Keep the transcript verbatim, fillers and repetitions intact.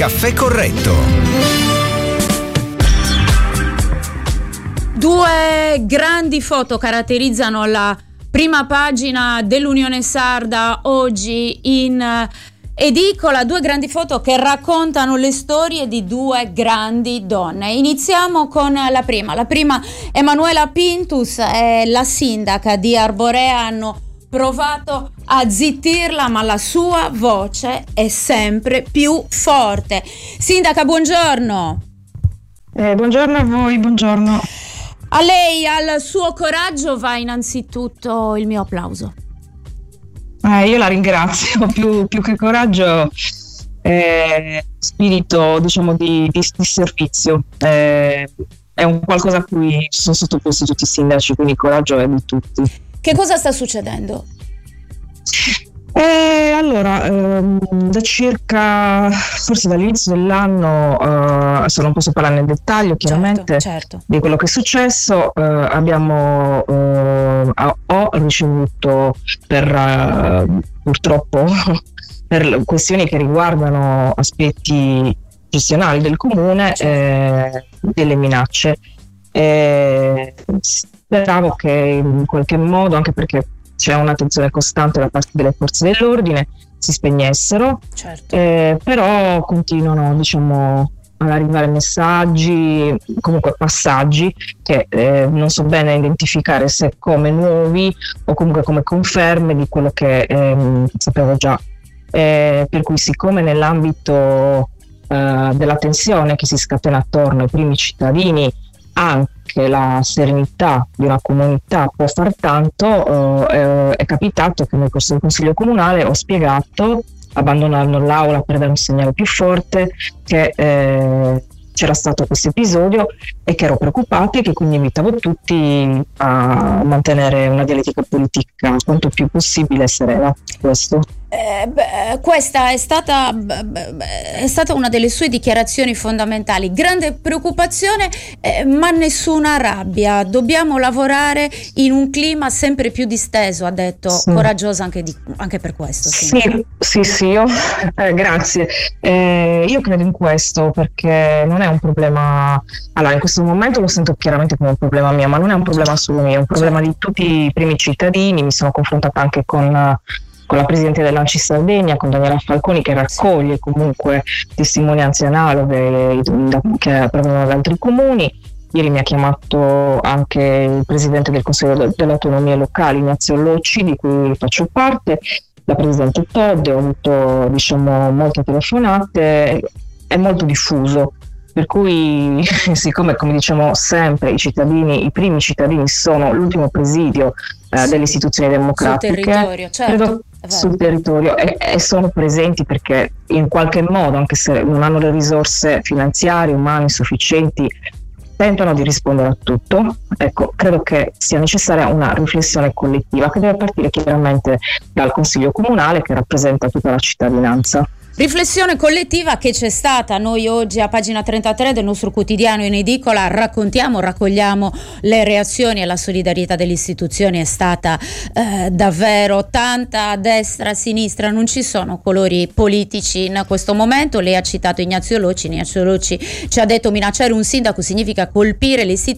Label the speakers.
Speaker 1: Caffè Corretto.
Speaker 2: Due grandi foto caratterizzano la prima pagina dell'Unione Sarda oggi in edicola, due grandi foto che raccontano le storie di due grandi donne. Iniziamo con la prima. La prima, Emanuela Pintus, è la sindaca di Arborea. Hanno provato a zittirla, ma la sua voce è sempre più forte. Sindaca, buongiorno.
Speaker 3: Eh, buongiorno a voi, buongiorno.
Speaker 2: A lei, al suo coraggio va innanzitutto il mio applauso.
Speaker 3: Eh, io la ringrazio, più, più che coraggio, eh, spirito diciamo di, di, di servizio, eh, è un qualcosa a cui sono sottoposti tutti i sindaci, quindi il coraggio è di tutti.
Speaker 2: Che cosa sta succedendo?
Speaker 3: Eh, allora, ehm, da circa, forse dall'inizio dell'anno, eh, adesso non posso parlare nel dettaglio chiaramente,
Speaker 2: certo, certo.
Speaker 3: di quello che è successo, eh, abbiamo, eh, ho ricevuto per, eh, purtroppo, per questioni che riguardano aspetti gestionali del comune, eh, delle minacce. Eh, speravo che in qualche modo, anche perché c'è un'attenzione costante da parte delle forze dell'ordine, si spegnessero,
Speaker 2: certo.
Speaker 3: eh, però continuano diciamo ad arrivare messaggi, comunque passaggi che eh, non so bene identificare se come nuovi o comunque come conferme di quello che ehm, sapevo già, eh, per cui siccome nell'ambito eh, della tensione che si scatena attorno ai primi cittadini anche la serenità di una comunità può far tanto, eh, è capitato che nel corso del Consiglio Comunale ho spiegato, abbandonando l'aula per dare un segnale più forte, che eh, c'era stato questo episodio e che ero preoccupata e che quindi invitavo tutti a mantenere una dialettica politica quanto più possibile serena. Questo.
Speaker 2: Eh, beh, questa è stata, beh, è stata una delle sue dichiarazioni fondamentali. Grande preoccupazione, eh, ma nessuna rabbia. Dobbiamo lavorare in un clima sempre più disteso, ha detto, sì. Coraggiosa anche, di, anche per questo.
Speaker 3: Sì, sì, sì, sì io, eh, grazie. Eh, io credo in questo perché non è un problema. Allora, in questo momento lo sento chiaramente come un problema mio, ma non è un problema solo mio, è un problema di tutti i primi cittadini. Mi sono confrontata anche con. con la presidente dell'Anci Sardegna, con Daniela Falconi, che raccoglie comunque testimonianze analoghe che provengono da altri comuni. Ieri mi ha chiamato anche il presidente del Consiglio delle Autonomie Locali, Ignazio Locci, di cui faccio parte, la presidente Todde, ho avuto diciamo molte telefonate, è molto diffuso. Per cui, siccome come diciamo sempre i cittadini, i primi cittadini sono l'ultimo presidio eh, delle istituzioni democratiche,
Speaker 2: sul territorio, certo,
Speaker 3: credo, sul territorio e, e sono presenti perché in qualche modo, anche se non hanno le risorse finanziarie, umane sufficienti, tentano di rispondere a tutto. Ecco, credo che sia necessaria una riflessione collettiva che deve partire chiaramente dal Consiglio Comunale, che rappresenta tutta la cittadinanza.
Speaker 2: Riflessione collettiva che c'è stata. Noi oggi a pagina trentatré del nostro quotidiano in edicola raccontiamo, raccogliamo le reazioni e la solidarietà delle istituzioni è stata eh, davvero tanta, a destra, a sinistra, non ci sono colori politici in questo momento. Lei ha citato Ignazio Locci, Ignazio Locci ci ha detto minacciare un sindaco significa colpire le istituzioni.